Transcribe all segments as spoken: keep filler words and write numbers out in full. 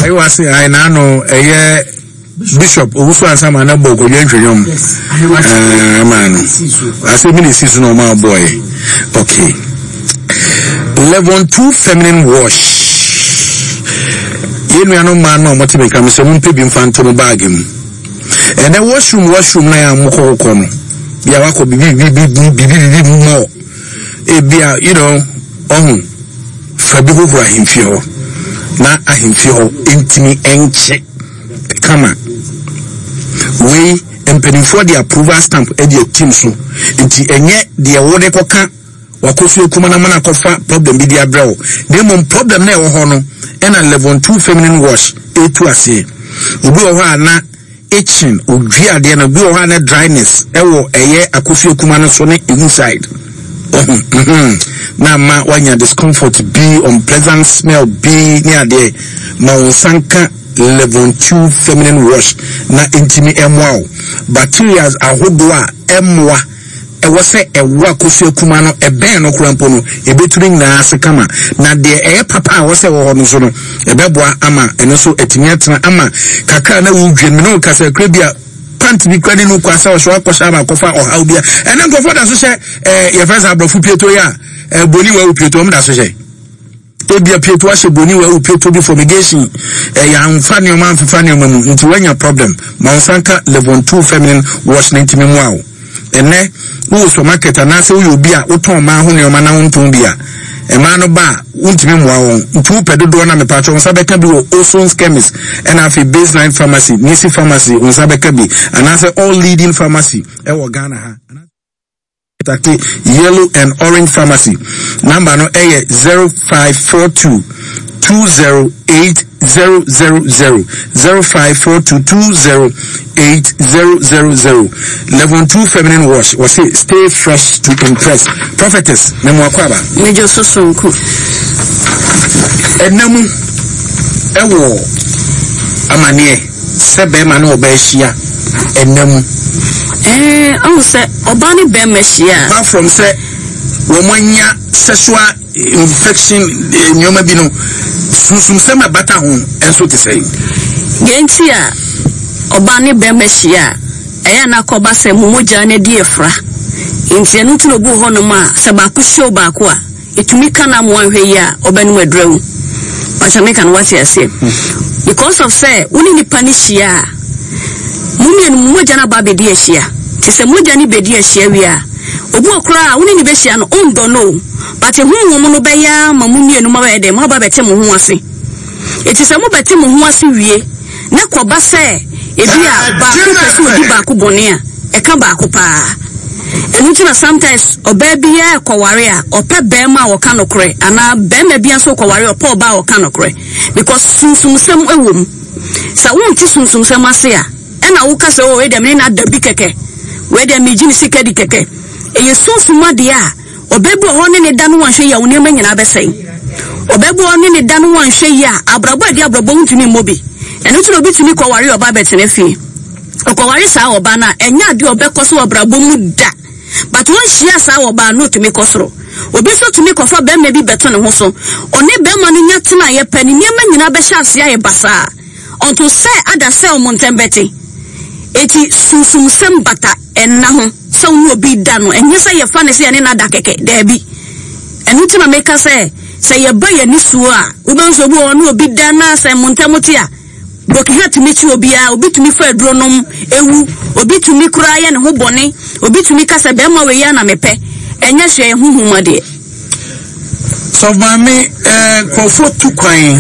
I was saying, I know a year Bishop Owusu Ansama na bogo yentwenyom. Eh man. I say mini season no my boy. Okay. Level two feminine wash. Yenu ano man no moti make am say mun pe bi mfanto no bag mu. And then washroom washroom na ya mukọ ko no. Ya wako bibi bibi bibi bibi mo. E bia you know ohun fabi ho ho ahimfio. Na ahimfio intimi enche. Kama we empeni for the approval stamp e the team so nti enye the award koka wakosu ekuma na mana kofa problem bi dia brew dem problem na e wo ho no e na level two feminine wash e to ase obi wo ha na itching odwi ade na obi wo ha na dryness e wo eye akosu ekuma no so ne inside na ma wanya discomfort be unpleasant smell be near there ma sanka level two feminine wash na intimi emwa bacteria ahodoa emwa e wose ewa kosu akuma no eben no krampo no ebeturi na ase kama na de e papa wose wo no so no ebeboa ama eno so etimi atena ama kakra na wudwe no kasa krabia pant bi kwani no kwasa wo so akosha ba kofa o haubia enen gofo da so she eh ye fesa abrofu pieto ya eh boni wa pieto om da so she Ebia pieto ashe boni wa pieto bi fumigation eh ya mfani o man mfani o mamu nti wanya problem ma sanka level two feminine wash na ntimi mu awo ene wo so market na se wo obi a woton ma ho ne o ma na wonton bia e ma no ba ntimi mu awo nti wo pedodo na me patcho nsa beka bi wo Oson's chemist and afi baseline pharmacy Nisi pharmacy nsa beka bi and as all leading pharmacy e wo Ghana ha yellow and orange pharmacy number no eh zero five four two two zero eight zero zero zero zero five four two two zero eight zero zero zero level two feminine wash was say stay fresh to impress prophetess memo akwaba mejo sosonku enamu ewo amanie sebe ma na obehia enamu Eh, I say, Obani be meshia. Apart from say, womanya sexual infection, nyoma bino, susum sema bata hon, enso te say. Gentia, Obani be meshia. Eya na koba se mumoja ne di efra. Inti enutu no bu hono ma, se baku show baku a, itumika na mwanhwe ya, obenu edrewu. Pachamika na wati ya se. Because of say, uni ni panishia. Mumi enu mmoja na babe di eshia. Tise mmoja ni bedi eshia wia. Obu okra uni ni beshia no ondo no. But hu nwomo no beya ma mumi enu ma wede ma ba bete mo ho ase. Etise mo bete mo ho ase wie. Na koba se ebi a ba ku pese odi ba ku bone a e ka ba ku pa. Enu tina sometimes oba bia ekoware a ope be ma wo kanokre ana be ma bia so koware ope oba wo kanokre because sunsum sem ewom. Sa won ti sunsum sem ase a ena wo kase o we dem ni na dabi keke we dem mi jini sikedi keke e yesusu made a obebu ho ne ne da no wanhwe ya woni manyina besai obebu ho ne ne da no wanhwe ya abrabo adi abrabo ntumi mobi eno tiro bitumi ko ware oba betene fi okoware sa oba na enya ade obekoso abrabo mu da but won hia sa oba no tumi kosoro obi so tumi kofa be ma bi beto ne ho so one be ma no nya tena ye pani ne manyina be hya ase aye basa onto say ada say o montembeti eti susum sembata enna ho so no obi da no enye say ye fa ne say ne na da keke da bi enu ti na meka say say ye ba ye ni suo a ubenso bu ono obi da na say montemoti a broki hat mi ti obi a obi tumi fa adronom ewu obi tumi kura ye ne ho bone obi tumi kasa be ma we ya na mepe enye hwe huhuma de so mami eh kofo tukwan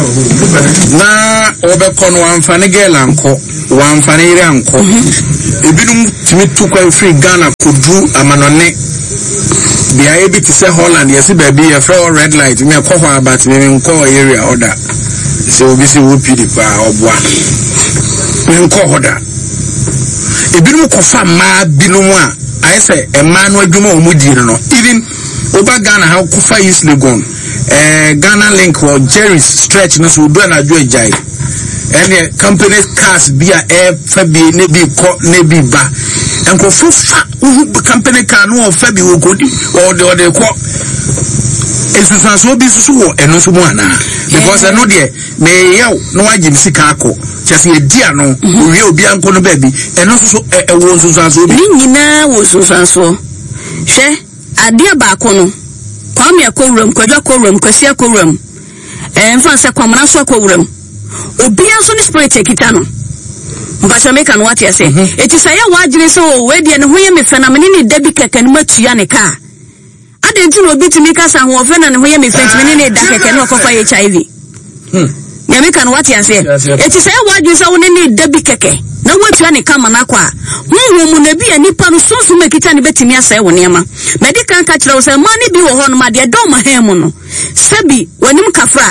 na obekono amfane gelanko wamfane ire anko ebinum timi tukwan free Ghana kodru amanone bia ebi ti se Holland yesi baby e for red light me ko ho about me nko area order so obi si wo pidi pa obwa me nko hoda ebinum ko fa ma binum a ayese e ma no adwuma o mu di no even Oba Ghana how kufa is Legon eh Ghana link or Jerry's stretch no so do na adwo jai any company cars be a air fabi ne bi ko ne bi ba enko fufa company car no fabi wo godi or the or the ko esusanso bi susu wo eno so mu ana because eno de me yew no wagye sika akọ chese edia no owie obi anko no baabi eno so e wo susanso bi ni nyina wo susanso hwe ade ba akọ no kwame akowuram kwadwa akowuram kwasi akowuram eh mfa se kwamna so akowuram obi anso ni spirit ekita no mpasha meka no wate ase eti say ya wagire so we de ne ho ye me fena me ni dabi keke no matua ne ka ade nti no bitimi ka sa ho fena ne ho ye me fena me ni da keke no kofa H I V hmm ya meka no wate ase eti say ya wagire so ne ni dabi keke na watua ne kama na kwa hu mu na bi anipa no so so mekita ne betimi asa wo ne ma medical ka kire wo say mani bi wo ho no ma de do ma he mu no sabi wanim kafra